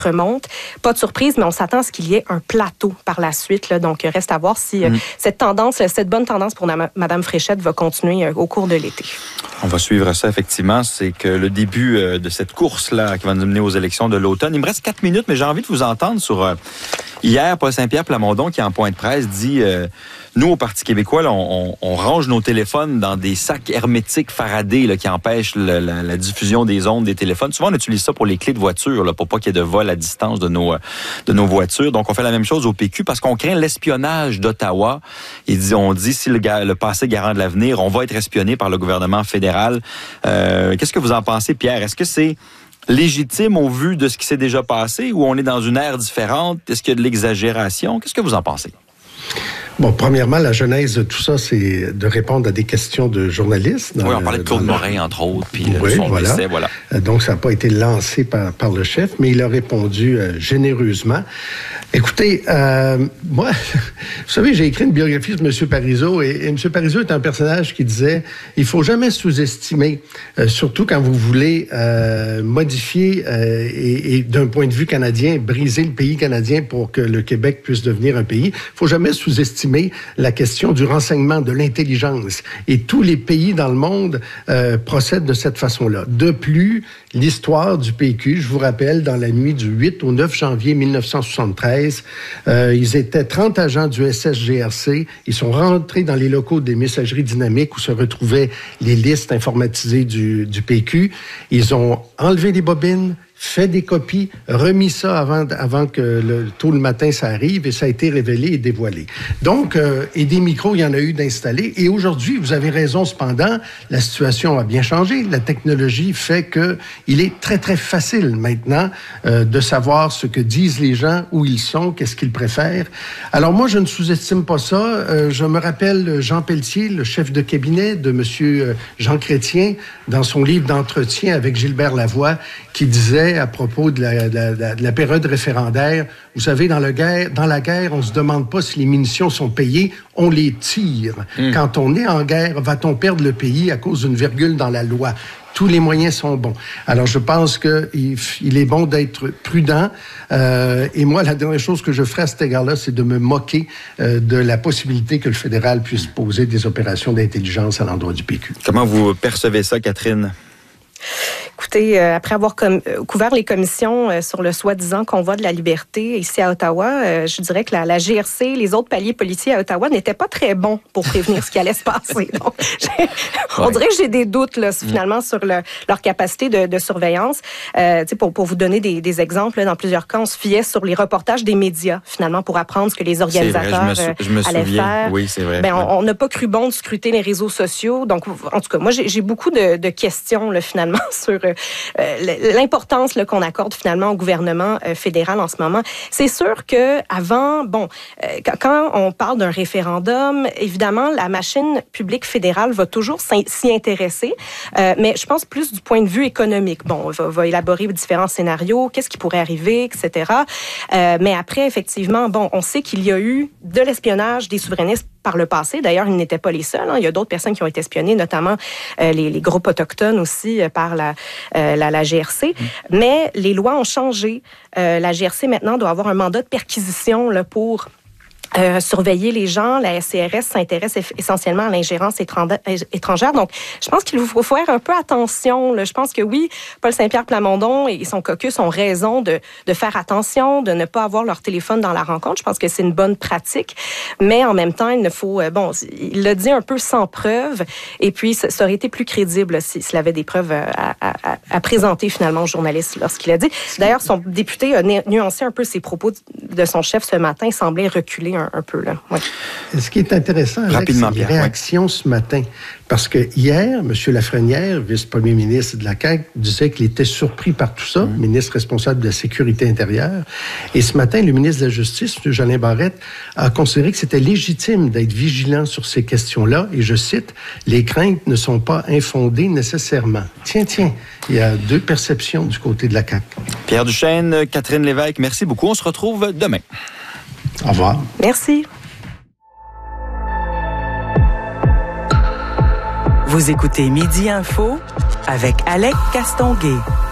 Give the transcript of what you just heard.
remonte. Pas de surprise, mais on s'attend à ce qu'il y ait un plateau par la suite. Là. Donc, reste à voir si cette bonne tendance pour Mme Fréchette va continuer au cours de l'été. On va suivre ça, effectivement. C'est que le début de cette course-là qui va nous mener aux élections de l'automne. Il me reste 4 minutes, mais j'ai envie de vous entendre sur... Hier, Paul Saint-Pierre Plamondon, qui en point de presse, dit nous, au Parti québécois, là, on range nos téléphones dans des sacs hermétiques Faraday là, qui empêchent la diffusion des ondes des téléphones. Souvent, on utilise ça pour les clés de voiture, là, pour pas qu'il y ait de vol à distance de nos voitures. Donc, on fait la même chose au PQ parce qu'on craint l'espionnage d'Ottawa. On dit si le passé garant de l'avenir, on va être espionné par le gouvernement fédéral. Qu'est-ce que vous en pensez, Pierre? Est-ce que c'est légitime au vu de ce qui s'est déjà passé ou on est dans une ère différente? Est-ce qu'il y a de l'exagération? Qu'est-ce que vous en pensez? Bon, premièrement, la genèse de tout ça, c'est de répondre à des questions de journalistes. Oui, on parlait de Claude Morin, entre autres, puis son décès, voilà. Donc, ça n'a pas été lancé par le chef, mais il a répondu généreusement. Écoutez, moi, vous savez, j'ai écrit une biographie de M. Parizeau, et M. Parizeau est un personnage qui disait « Il faut jamais sous-estimer, surtout quand vous voulez modifier et d'un point de vue canadien, briser le pays canadien pour que le Québec puisse devenir un pays. Il faut jamais sous-estimer la question du renseignement, de l'intelligence. Et tous les pays dans le monde procèdent de cette façon-là. De plus, l'histoire du PQ, je vous rappelle, dans la nuit du 8 au 9 janvier 1973, ils étaient 30 agents du SSGRC. Ils sont rentrés dans les locaux des messageries dynamiques où se retrouvaient les listes informatisées du PQ. Ils ont enlevé les bobines, fait des copies, remis ça avant que tôt le matin ça arrive et ça a été révélé et dévoilé. Donc, et des micros, il y en a eu d'installés. Et aujourd'hui, vous avez raison cependant, la situation a bien changé. La technologie fait que il est très, très facile maintenant de savoir ce que disent les gens, où ils sont, qu'est-ce qu'ils préfèrent. Alors moi, je ne sous-estime pas ça. Je me rappelle Jean Pelletier, le chef de cabinet de M. Jean Chrétien, dans son livre d'entretien avec Gilbert Lavoie, qui disait à propos de la période référendaire, vous savez, dans la guerre, on se demande pas si les munitions sont payées, on les tire. Quand on est en guerre, va-t-on perdre le pays à cause d'une virgule dans la loi? Tous les moyens sont bons. Alors, je pense qu'il est bon d'être prudent. Et moi, la dernière chose que je ferai à cet égard-là, c'est de me moquer de la possibilité que le fédéral puisse poser des opérations d'intelligence à l'endroit du PQ. Comment vous percevez ça, Catherine? Écoutez, après avoir couvert les commissions sur le soi-disant convoi de la liberté ici à Ottawa, je dirais que la GRC, les autres paliers policiers à Ottawa n'étaient pas très bons pour prévenir ce qui allait se passer. Donc, on dirait que j'ai des doutes là, finalement sur leur capacité de surveillance. Pour vous donner des exemples, là, dans plusieurs cas, on se fiait sur les reportages des médias, finalement, pour apprendre ce que les organisateurs allaient faire. Oui, c'est vrai. On n'a pas cru bon de scruter les réseaux sociaux. Donc, en tout cas, moi, j'ai beaucoup de questions, là, finalement, sur l'importance là, qu'on accorde finalement au gouvernement fédéral en ce moment. C'est sûr que avant, quand on parle d'un référendum, évidemment, la machine publique fédérale va toujours s'y intéresser, mais je pense plus du point de vue économique. Bon, on va élaborer différents scénarios, qu'est-ce qui pourrait arriver, etc. Mais après, effectivement, on sait qu'il y a eu de l'espionnage des souverainistes par le passé. D'ailleurs, ils n'étaient pas les seuls. Il y a d'autres personnes qui ont été espionnées, notamment les groupes autochtones aussi par la GRC. Mais les lois ont changé. La GRC, maintenant, doit avoir un mandat de perquisition là, pour surveiller les gens. La SCRS s'intéresse essentiellement à l'ingérence étrangère. Donc, je pense qu'il faut faire un peu attention. Là. Je pense que oui, Paul Saint-Pierre Plamondon et son caucus ont raison de faire attention, de ne pas avoir leur téléphone dans la rencontre. Je pense que c'est une bonne pratique. Mais en même temps, il ne faut... il l'a dit un peu sans preuve. Et puis, ça aurait été plus crédible s'il avait des preuves à présenter finalement aux journalistes lorsqu'il a dit. D'ailleurs, son député a nuancé un peu ses propos de son chef ce matin. Il semblait reculer un peu, là. Ouais. Ce qui est intéressant, Alex, c'est les réactions ce matin. Parce que hier, M. Lafrenière, vice-premier ministre de la CAQ, disait qu'il était surpris par tout ça, ministre responsable de la Sécurité intérieure. Et ce matin, le ministre de la Justice, M. Jolin Barrette, a considéré que c'était légitime d'être vigilant sur ces questions-là. Et je cite, « Les craintes ne sont pas infondées nécessairement. » Tiens, il y a deux perceptions du côté de la CAQ. Pierre Duchesne, Catherine Lévesque, merci beaucoup. On se retrouve demain. Au revoir. Merci. Vous écoutez Midi Info avec Alec Castonguay.